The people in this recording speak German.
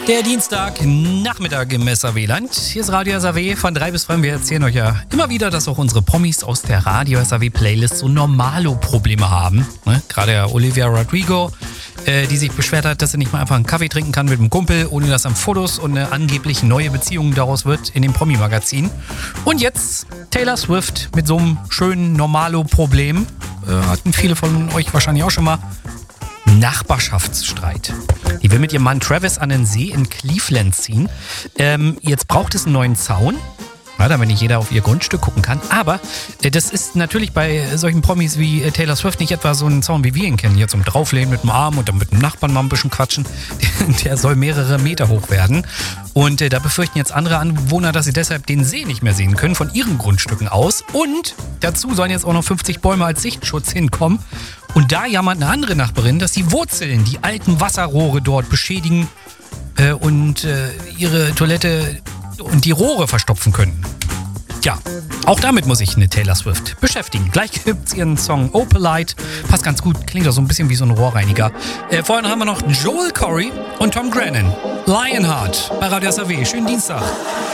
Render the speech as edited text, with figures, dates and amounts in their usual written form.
Der Dienstagnachmittag im SAW-Land. Hier ist Radio SAW von 3 bis 5. Wir erzählen euch ja immer wieder, dass auch unsere Promis aus der Radio SAW-Playlist so Normalo-Probleme haben. Ne? Gerade ja Olivia Rodrigo, die sich beschwert hat, dass sie nicht mal einfach einen Kaffee trinken kann mit einem Kumpel, ohne dass dann Fotos und eine angeblich neue Beziehung daraus wird in dem Promi-Magazin. Und jetzt Taylor Swift mit so einem schönen Normalo-Problem. Hatten viele von euch wahrscheinlich auch schon mal. Nachbarschaftsstreit. Die will mit ihrem Mann Travis an den See in Cleveland ziehen. Jetzt braucht es einen neuen Zaun, damit nicht jeder auf ihr Grundstück gucken kann. Aber das ist natürlich bei solchen Promis wie Taylor Swift nicht etwa so ein Zaun, wie wir ihn kennen. Hier zum Drauflehnen mit dem Arm und dann mit dem Nachbarn mal ein bisschen quatschen. Der soll mehrere Meter hoch werden. Und da befürchten jetzt andere Anwohner, dass sie deshalb den See nicht mehr sehen können von ihren Grundstücken aus. Und dazu sollen jetzt auch noch 50 Bäume als Sichtschutz hinkommen. Und da jammert eine andere Nachbarin, dass die Wurzeln die alten Wasserrohre dort beschädigen und ihre Toilette und die Rohre verstopfen können. Ja, auch damit muss ich eine Taylor Swift beschäftigen. Gleich gibt's ihren Song Opalite. Passt ganz gut, klingt auch so ein bisschen wie so ein Rohrreiniger. Vorhin haben wir noch Joel Corry und Tom Grennan. Lionheart bei Radio SAW. Schönen Dienstag.